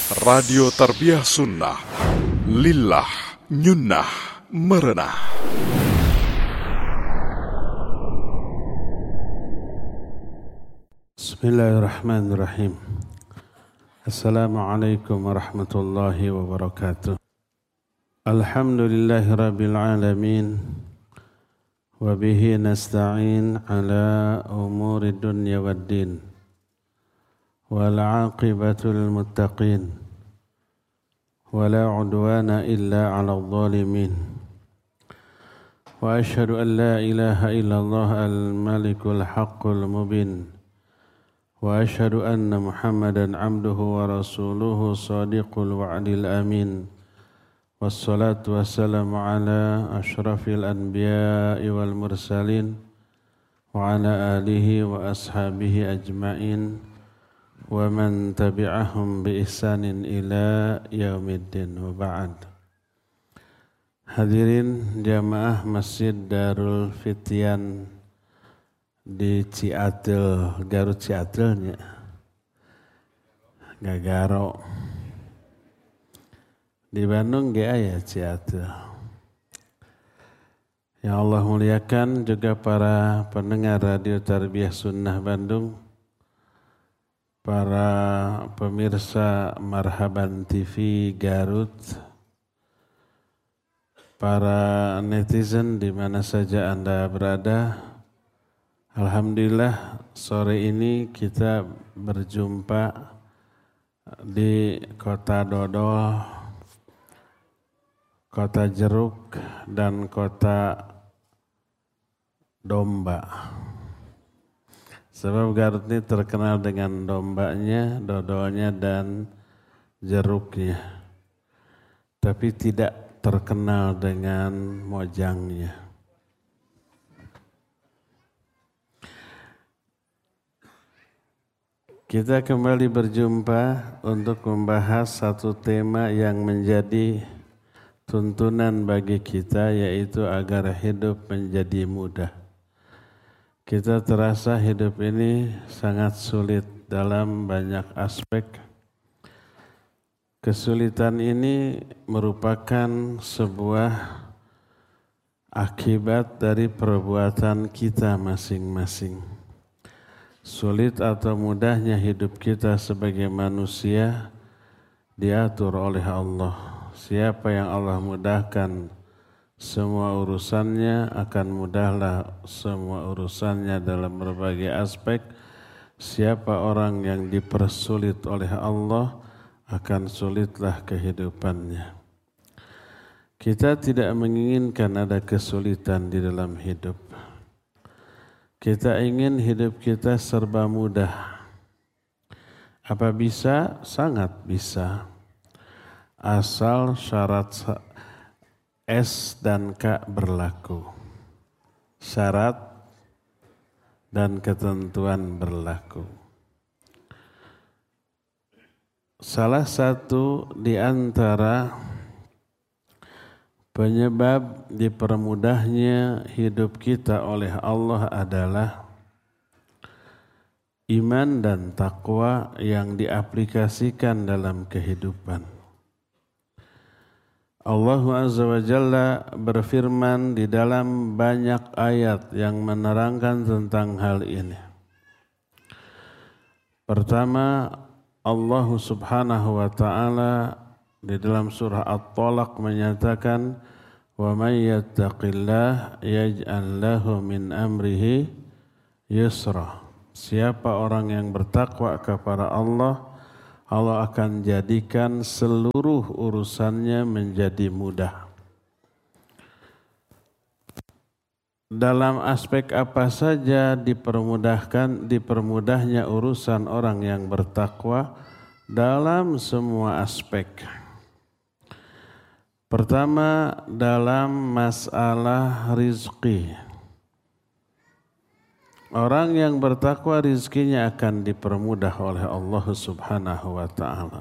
Radio Tarbiyah Sunnah, Lillah, Nyunnah, Merenah. Bismillahirrahmanirrahim. Assalamualaikum warahmatullahi wabarakatuh. Alhamdulillahi rabbil alamin. Wabihi nasta'in ala umuri dunya waddin. Wal aqibatul muttaqin. Wala udwana illa ala zalimin. Wa ashhadu an la ilaha illallah al-malikul haqqul mubin. Wa ashhadu anna Muhammadan abduhu wa rasuluhu sadiqul wa'dil amin. Wassalatu wassalamu ala ashrafil anbiya'i wal mursalin wa ala alihi wa ashabihi ajma'in wa man tabi'ahum bi ihsanin ila yaumiddin wa ba'd. Hadirin jamaah Masjid Darul Fityan di Ciatil, Garut Ciatilnya, Gagaro. Di Bandung ge aya Ciatil. Ya Allah muliakan juga para pendengar Radio Tarbiyah Sunnah Bandung, para pemirsa Marhaban TV Garut, para netizen di mana saja Anda berada. Alhamdulillah sore ini kita berjumpa di Kota Dodol, Kota Jeruk, dan Kota Domba. Sebab Garut ini terkenal dengan dombanya, dodolnya, dan jeruknya. Tapi tidak terkenal dengan mojangnya. Kita kembali berjumpa untuk membahas satu tema yang menjadi tuntunan bagi kita, yaitu agar hidup menjadi mudah. Kita terasa hidup ini sangat sulit dalam banyak aspek. Kesulitan ini merupakan sebuah akibat dari perbuatan kita masing-masing. Sulit atau mudahnya hidup kita sebagai manusia diatur oleh Allah. Siapa yang Allah mudahkan semua urusannya, akan mudahlah semua urusannya dalam berbagai aspek. Siapa orang yang dipersulit oleh Allah, akan sulitlah kehidupannya. Kita tidak menginginkan ada kesulitan di dalam hidup. Kita ingin hidup kita serba mudah. Apa bisa? Sangat bisa. Asal syarat S dan K berlaku. Syarat dan ketentuan berlaku. Salah satu di antara penyebab dipermudahnya hidup kita oleh Allah adalah iman dan takwa yang diaplikasikan dalam kehidupan. Allah Azza wa Jalla berfirman di dalam banyak ayat yang menerangkan tentang hal ini. Pertama, Allah Subhanahu wa Ta'ala di dalam surah At-Talaq menyatakan, "Wa may yattaqillah yaj'al lahu min amrihi yusra." Siapa orang yang bertakwa kepada Allah, Allah akan jadikan seluruh urusannya menjadi mudah. Dalam aspek apa saja dipermudahnya urusan orang yang bertakwa? Dalam semua aspek. Pertama, dalam masalah rizki. Orang yang bertakwa rizkinya akan dipermudah oleh Allah Subhanahu wa Ta'ala.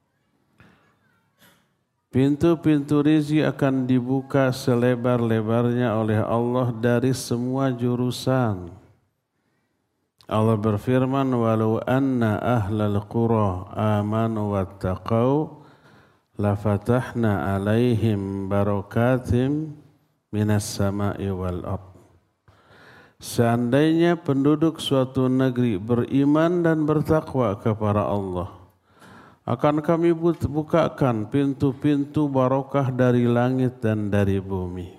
Pintu-pintu rizki akan dibuka selebar-lebarnya oleh Allah dari semua jurusan. Allah berfirman, walau anna ahlal qura amanu wattaqau lafatahna alaihim barakatim minas sama'i wal ard. Seandainya penduduk suatu negeri beriman dan bertakwa kepada Allah, akan kami bukakan pintu-pintu barokah dari langit dan dari bumi.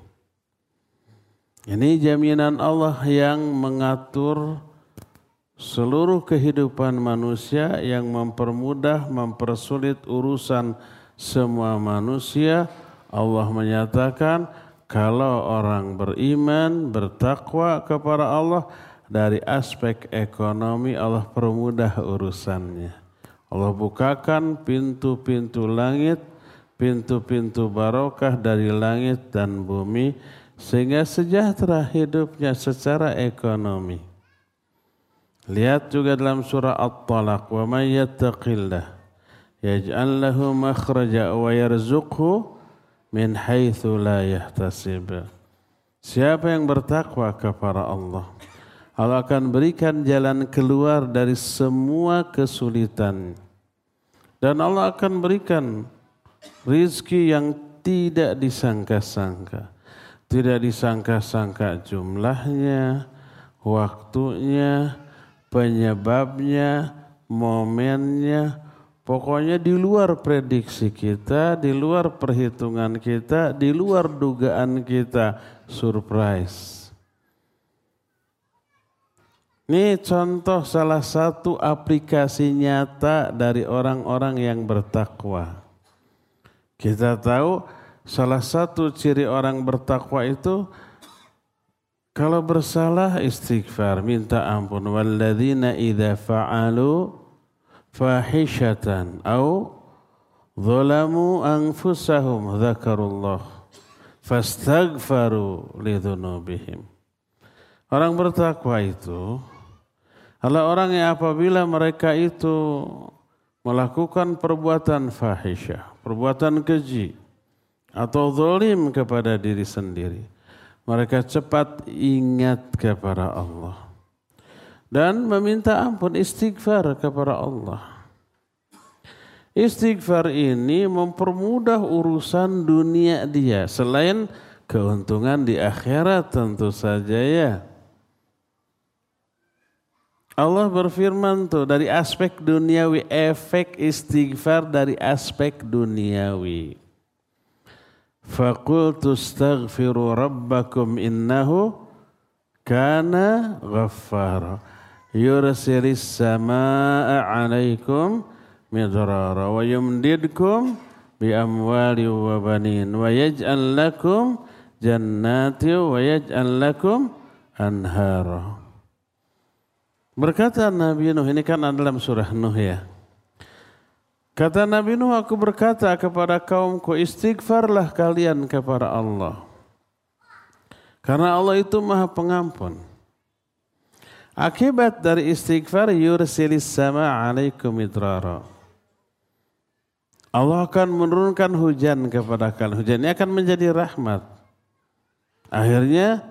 Ini jaminan Allah yang mengatur seluruh kehidupan manusia, yang mempermudah, mempersulit urusan semua manusia. Allah menyatakan kalau orang beriman, bertakwa kepada Allah, dari aspek ekonomi Allah permudah urusannya. Allah bukakan pintu-pintu langit, pintu-pintu barokah dari langit dan bumi, sehingga sejahtera hidupnya secara ekonomi. Lihat juga dalam surah At-Talaq, wa may yattaqillah yaj'al lahu makhraja wa yarzuqhu min haitsu la yahtasib. Siapa yang bertakwa kepada Allah, Allah akan berikan jalan keluar dari semua kesulitan. Dan Allah akan berikan rizki yang tidak disangka-sangka. Tidak disangka-sangka jumlahnya, waktunya, penyebabnya, momennya. Pokoknya di luar prediksi kita, di luar perhitungan kita, di luar dugaan kita. Surprise. Ini contoh salah satu aplikasi nyata dari orang-orang yang bertakwa. Kita tahu salah satu ciri orang bertakwa itu kalau bersalah istighfar, minta ampun. Walladzina idza fa'alu fahishatan au zalamu anfusahum dzakarullah fastaghfaru lidzunubihim. Orang bertakwa itu adalah orang yang apabila mereka itu melakukan perbuatan fahisyah, perbuatan keji atau zalim kepada diri sendiri, mereka cepat ingat kepada Allah dan meminta ampun, istighfar kepada Allah. Istighfar ini mempermudah urusan dunia dia, selain keuntungan di akhirat tentu saja ya. Allah berfirman tuh dari aspek duniawi, efek istighfar dari aspek duniawi. Faqultu astaghfiru rabbakum innahu kana ghaffara yursilis samaa'a 'alaikum midrara wa yumdidkum bi amwali wa banin wa yaj'al lakum jannati wa yaj'al lakum anhara. Berkata Nabi Nuh, ini kan dalam surah Nuh ya. Kata Nabi Nuh, aku berkata kepada kaumku, istighfarlah kalian kepada Allah. Karena Allah itu Maha Pengampun. Akibat dari istighfar, yursilis sama alaikum midrara. Allah akan menurunkan hujan kepada kalian. Hujan ini akan menjadi rahmat. Akhirnya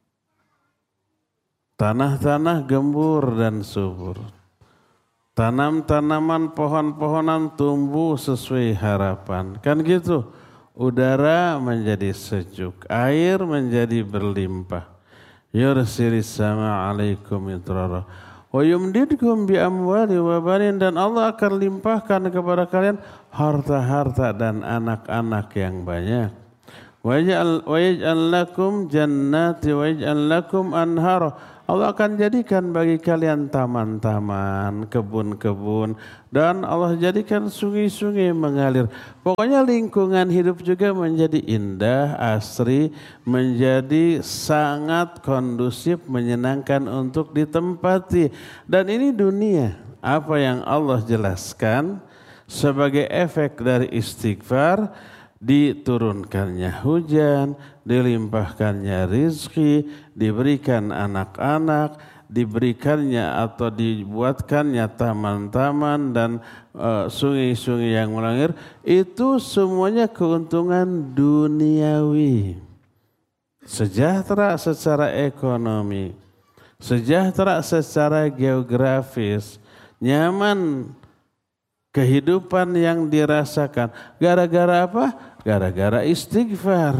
tanah-tanah gembur dan subur. Tanam-tanaman, pohon-pohonan tumbuh sesuai harapan. Kan gitu. Udara menjadi sejuk. Air menjadi berlimpah. Yursilis sama alaikum midrara. Wa yumdidkum bi amwali wa banin. Dan Allah akan limpahkan kepada kalian harta-harta dan anak-anak yang banyak. Wa yaj'al lakum jannati wa yaj'al lakum anhara. Allah akan jadikan bagi kalian taman-taman, kebun-kebun, dan Allah jadikan sungai-sungai mengalir. Pokoknya lingkungan hidup juga menjadi indah, asri, menjadi sangat kondusif, menyenangkan untuk ditempati. Dan ini dunia, apa yang Allah jelaskan sebagai efek dari istighfar, diturunkannya hujan, dilimpahkannya rizki, diberikan anak-anak, diberikannya atau dibuatkannya taman-taman dan sungai-sungai yang mengalir. Itu semuanya keuntungan duniawi. Sejahtera secara ekonomi, sejahtera secara geografis, nyaman kehidupan yang dirasakan. Gara-gara apa? Gara-gara istighfar.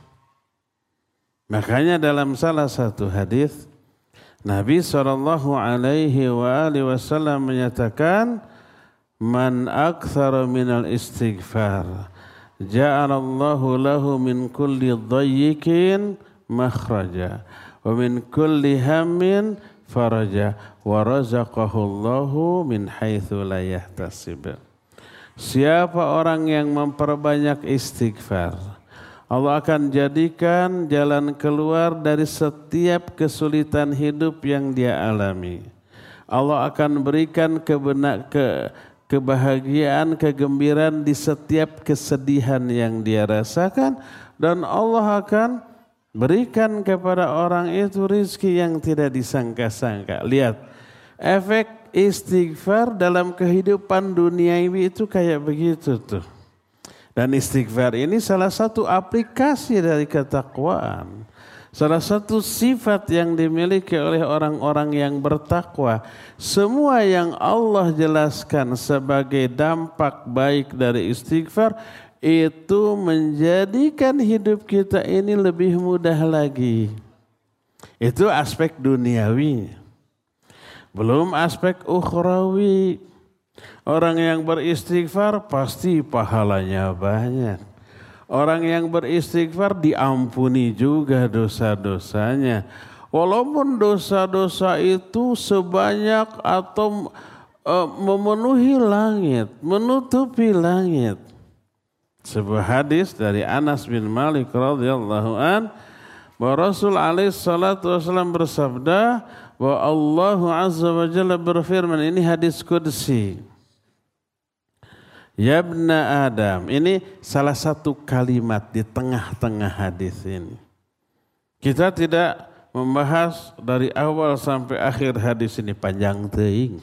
Makanya dalam salah satu hadis Nabi SAW menyatakan, man aktsara minal istighfar ja'alallahu lahu min kulli dhayyikin makhraja wa min kulli hammin faraja wa razaqahu Allahu min haitsu la yahtasib. Siapa orang yang memperbanyak istighfar, Allah akan jadikan jalan keluar dari setiap kesulitan hidup yang dia alami. Allah akan berikan kebahagiaan, kegembiraan di setiap kesedihan yang dia rasakan, dan Allah akan berikan kepada orang itu rizki yang tidak disangka-sangka. Lihat, efek istighfar dalam kehidupan duniawi itu kayak begitu tuh. Dan istighfar ini salah satu aplikasi dari ketakwaan. Salah satu sifat yang dimiliki oleh orang-orang yang bertakwa. Semua yang Allah jelaskan sebagai dampak baik dari istighfar itu menjadikan hidup kita ini lebih mudah lagi. Itu aspek duniawi. Belum aspek ukhrawi. Orang yang beristighfar pasti pahalanya banyak. Orang yang beristighfar diampuni juga dosa-dosanya. Walaupun dosa-dosa itu sebanyak atau memenuhi langit, menutupi langit. Sebuah hadis dari Anas bin Malik radhiyallahu an, bahwa Rasul alaihi salatu wasallam bersabda bahwa Allah azza wa jalla berfirman, ini hadis qudsi. Ya ibna Adam, ini salah satu kalimat di tengah-tengah hadis ini. Kita tidak membahas dari awal sampai akhir hadis ini, panjang teuing.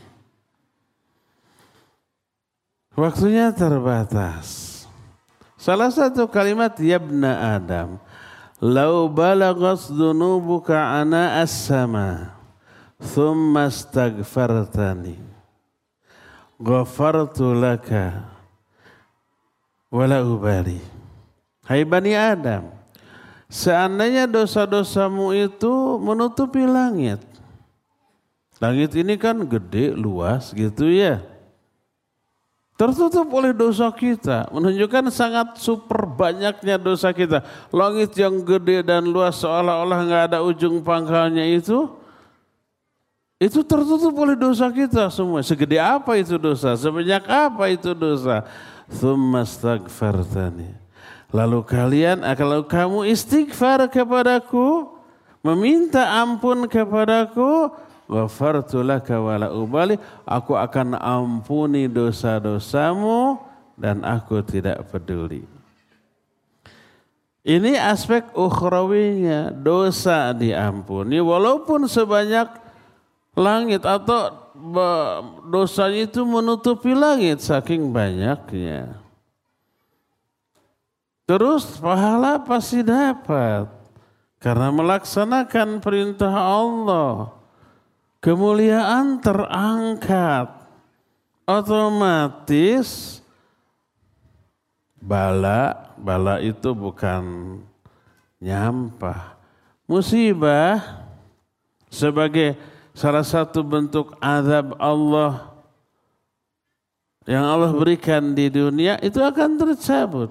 Waktunya terbatas. Salah satu kalimat, ya ibna Adam, lau balagas dunubuka ana as-sama thumma astaghfartani ghafartu laka wala ubali. Hai Bani Adam, seandainya dosa-dosamu itu menutupi langit. Langit ini kan gede, luas gitu ya. Tertutup oleh dosa kita, menunjukkan sangat super banyaknya dosa kita. Langit yang gede dan luas seolah-olah nggak ada ujung pangkalnya itu tertutup oleh dosa kita semua. Segede apa itu dosa? Sebanyak apa itu dosa? Tsumma astaghfartani. Lalu kalau kamu istighfar kepadaku, meminta ampun kepadaku, ghafartu laka wala ubali, aku akan ampuni dosa-dosamu dan aku tidak peduli. Ini aspek ukhrawinya, dosa diampuni walaupun sebanyak langit, atau dosanya itu menutupi langit saking banyaknya. Terus pahala pasti dapat karena melaksanakan perintah Allah. Kemuliaan terangkat, otomatis bala itu bukan nyampah. Musibah sebagai salah satu bentuk azab Allah yang Allah berikan di dunia itu akan tercabut.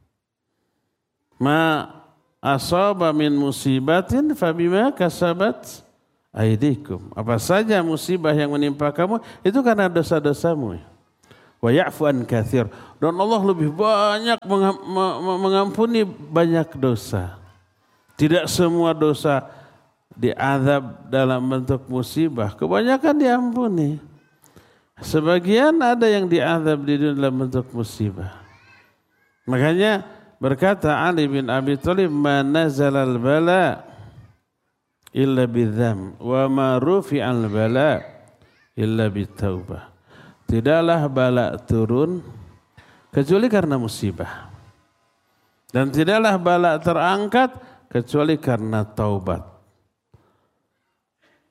Ma asaba min musibatin fabima kasabat aidikum. Apa saja musibah yang menimpa kamu itu karena dosa-dosamu. Wa ya'fu an katsir. Dan Allah lebih banyak mengampuni banyak dosa. Tidak semua dosa diazab dalam bentuk musibah, kebanyakan diampuni. Sebagian ada yang diazab di dunia dalam bentuk musibah. Makanya berkata Ali bin Abi Thalib, "Ma nazalal bala illa bidzam wa ma rufi'al bala illa bitaubah." Tidaklah bala turun kecuali karena musibah. Dan tidaklah bala terangkat kecuali karena taubat.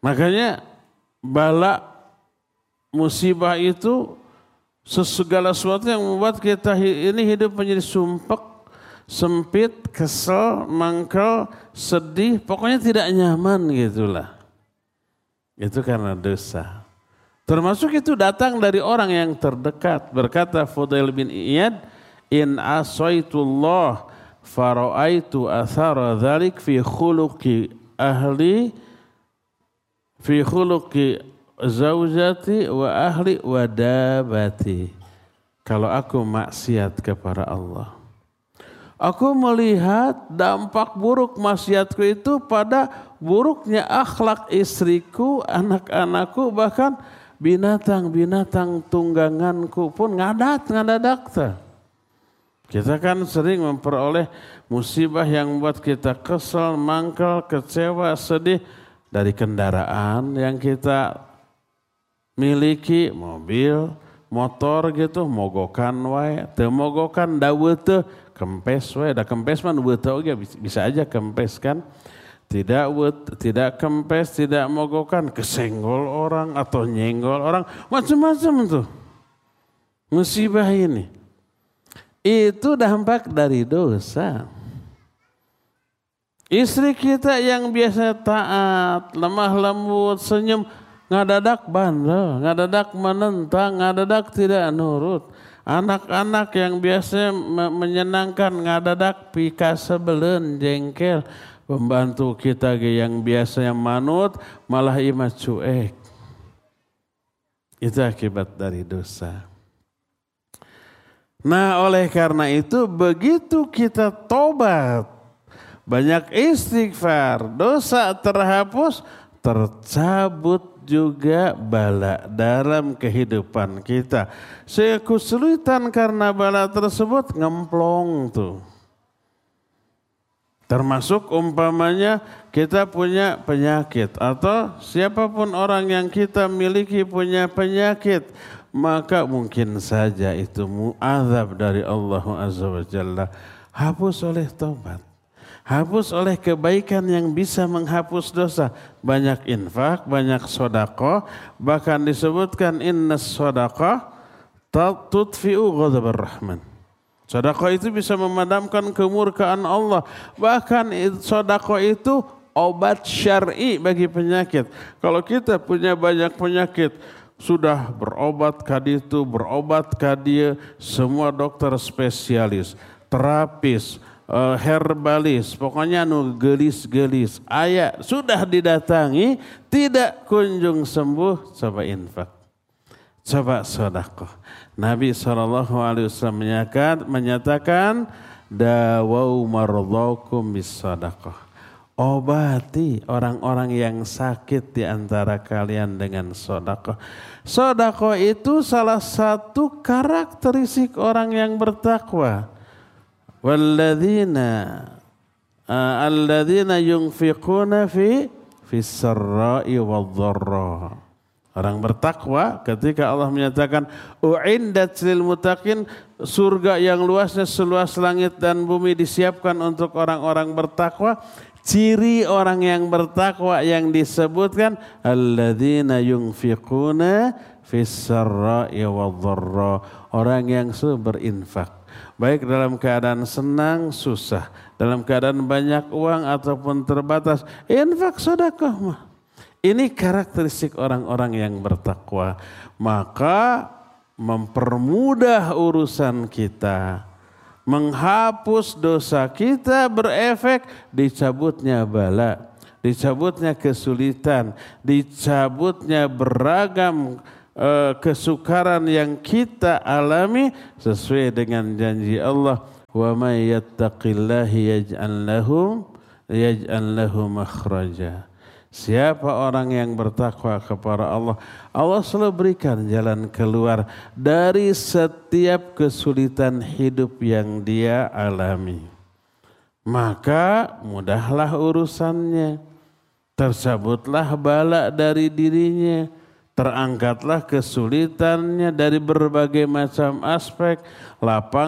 Makanya bala musibah itu segala sesuatu yang membuat kita ini hidup menjadi sumpek, sempit, kesel, mangkel, sedih, pokoknya tidak nyaman gitulah. Itu karena dosa. Termasuk itu datang dari orang yang terdekat. Berkata Fudail bin Iyad, in asaitullah fara'aitu athara dhalik fi khuluqi ahli fi khuluqi zaujati wa ahli wa dabati. Kalau aku maksiat kepada Allah, aku melihat dampak buruk maksiatku itu pada buruknya akhlak istriku, anak-anakku, bahkan binatang-binatang tungganganku pun ngadadak. Kita kan sering memperoleh musibah yang membuat kita kesel, mangkel, kecewa, sedih dari kendaraan yang kita miliki, mobil, motor gitu, mogokan wae, teu mogokan da weuteung, kempes wae, da kempes mah weuteung oge bisa aja kempes kan. Tidak kempes, tidak mogokan, kesenggol orang atau nyenggol orang, macam-macam tuh. Musibah ini. Itu dampak dari dosa. Istri kita yang biasa taat, lemah lembut, senyum, ngadadak bandel, ngadadak menentang, ngadadak tidak nurut. Anak-anak yang biasa menyenangkan, ngadadak pika sebelen, jengkel. Pembantu kita yang biasa yang manut, malah imah cuek. Itu akibat dari dosa. Nah, oleh karena itu begitu kita tobat, banyak istighfar, dosa terhapus, tercabut juga bala dalam kehidupan kita. Kesulitan karena bala tersebut ngemplong tuh. Termasuk umpamanya kita punya penyakit atau siapapun orang yang kita miliki punya penyakit, maka mungkin saja itu azab dari Allah Azza wa Jalla. Hapus oleh taubat. Hapus oleh kebaikan yang bisa menghapus dosa. Banyak infak, banyak sedekah, bahkan disebutkan innas sedekah tutfi'u ghadabar rahman. Sedekah itu bisa memadamkan kemurkaan Allah. Bahkan sedekah itu obat syar'i bagi penyakit. Kalau kita punya banyak penyakit, sudah berobat kaditu, berobat kadia, semua dokter spesialis, terapis, herbalis, pokoknya gelis-gelis, aya sudah didatangi, tidak kunjung sembuh, coba infak, coba sedekah. Nabi SAW menyatakan dawau mardhakum bis sedekah. Obati orang-orang yang sakit di antara kalian dengan sedekah. Sedekah itu salah satu karakteristik orang yang bertakwa. Alladzina yunfiquna fi sarra'i wadh-dharra. Orang bertakwa ketika Allah menyatakan u'indat lil muttaqin, surga yang luasnya seluas langit dan bumi disiapkan untuk orang-orang bertakwa. Ciri orang yang bertakwa yang disebutkan alladzina yunfiquna fis sarra'i wadh-dharra, orang yang berinfak baik dalam keadaan senang, susah, dalam keadaan banyak uang ataupun terbatas, infak sedekah mah. Ini karakteristik orang-orang yang bertakwa. Maka mempermudah urusan kita, menghapus dosa kita, berefek dicabutnya bala, dicabutnya kesulitan, dicabutnya beragam kesukaran yang kita alami sesuai dengan janji Allah, wa may yattaqillahi yaj'al lahu makhraja. Siapa orang yang bertakwa kepada Allah, Allah selalu berikan jalan keluar dari setiap kesulitan hidup yang dia alami. Maka mudahlah urusannya, tercabutlah bala dari dirinya, terangkatlah kesulitannya dari berbagai macam aspek, lapang